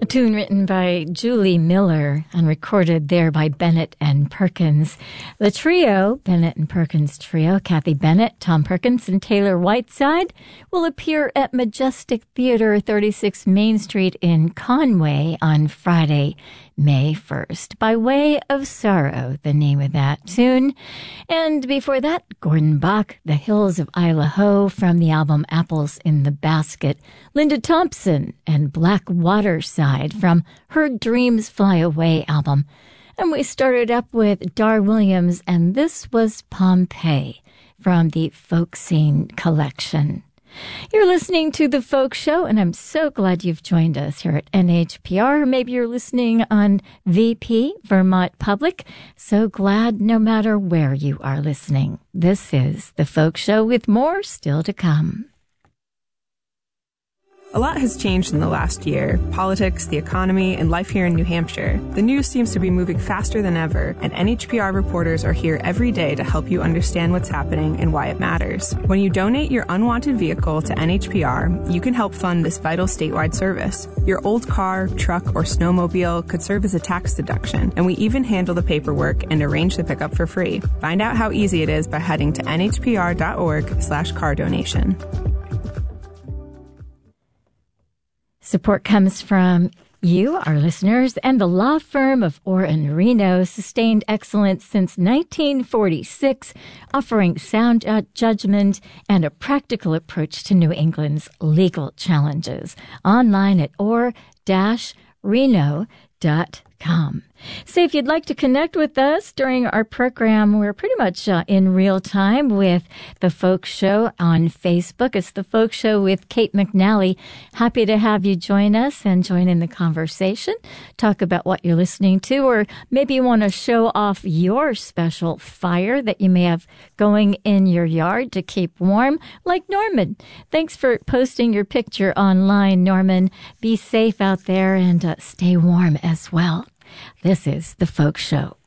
tune written by Julie Miller and recorded there by Bennett and Perkins. The trio, Bennett and Perkins Trio, Kathy Bennett, Tom Perkins, and Taylor Whiteside, will appear at Majestic Theater, 36 Main Street in Conway on Friday, May 1st. By Way of Sorrow, the name of that tune. And before that, Gordon Bach, The Hills of Idaho from the album Apples in the Basket. Linda Thompson and Black Waterside from her Dreams Fly Away album. And we started up with Dar Williams, and this was Pompeii from the Folk Scene collection. You're listening to The Folk Show, and I'm so glad you've joined us here at NHPR. Maybe you're listening on VP, Vermont Public. So glad no matter where you are listening. This is The Folk Show with more still to come. A lot has changed in the last year. Politics, the economy, and life here in New Hampshire. The news seems to be moving faster than ever, and NHPR reporters are here every day to help you understand what's happening and why it matters. When you donate your unwanted vehicle to NHPR, you can help fund this vital statewide service. Your old car, truck, or snowmobile could serve as a tax deduction, and we even handle the paperwork and arrange the pickup for free. Find out how easy it is by heading to nhpr.org/car donation. Support comes from you, our listeners, and the law firm of Orr and Reno, sustained excellence since 1946, offering sound judgment and a practical approach to New England's legal challenges. Online at orr-reno.com. So if you'd like to connect with us during our program, we're pretty much in real time with The Folk Show on Facebook. It's The Folk Show with Kate McNally. Happy to have you join us and join in the conversation. Talk about what you're listening to, or maybe you want to show off your special fire that you may have going in your yard to keep warm, like Norman. Thanks for posting your picture online, Norman. Be safe out there and stay warm as well. This is The Folk Show.